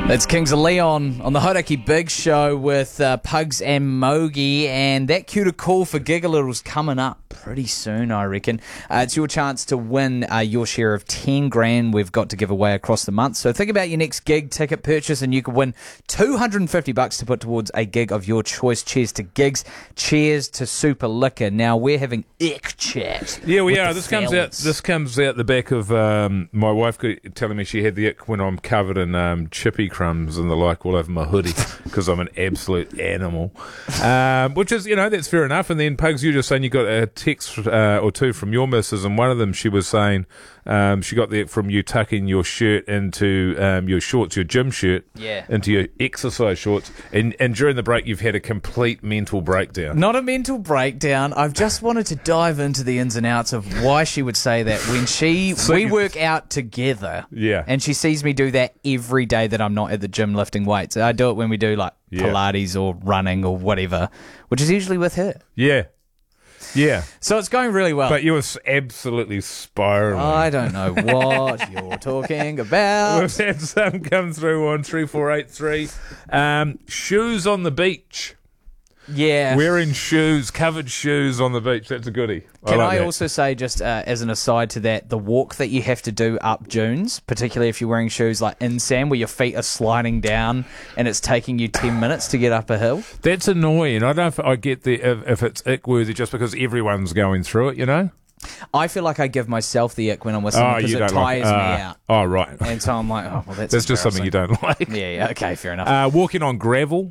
It's Kings of Leon on the Hodaki Big Show with Pugs and Mogi, and that cue to call for Gigalittle's coming up pretty soon, I reckon. It's your chance to win your share of 10 grand we've got to give away across the month. So think about your next gig ticket purchase and you could win $250 to put towards a gig of your choice. Cheers to gigs. Cheers to Super Liquor. Now we're having ick chat. Yeah, we are. This comes out the back of my wife telling me she had the ick when I'm covered in chippy crumbs and the like all over my hoodie because I'm an absolute animal. Which is, that's fair enough. And then, Pugs, you were just saying you got a text or two from your missus, and one of them she was saying she got the ick from you tucking your shirt into your shorts, your gym shirt, into your exercise shorts. And during the break, you've had a complete mental breakdown. Not a mental breakdown. I've just wanted to dive into the ins and outs of why she would say that when we work out together. Yeah. And she sees me do that every day that I'm not at the gym lifting weights. I do it when we do like Pilates or running or whatever, which is usually with her. Yeah. Yeah. So it's going really well. But you were absolutely spiraling. I don't know what you're talking about. We've had some come through on 3483. Shoes on the beach. Yeah. Wearing shoes, covered shoes on the beach. That's a goodie. Can I also say, just as an aside to that, the walk that you have to do up dunes, particularly if you're wearing shoes like Insam, where your feet are sliding down and it's taking you 10 minutes to get up a hill. That's annoying. I don't know if I get if it's ick-worthy just because everyone's going through it, I feel like I give myself the ick when I'm with someone because it tires me out. Oh, right. And so I'm like, oh, well, that's just something you don't like. Yeah, okay, fair enough. Walking on gravel.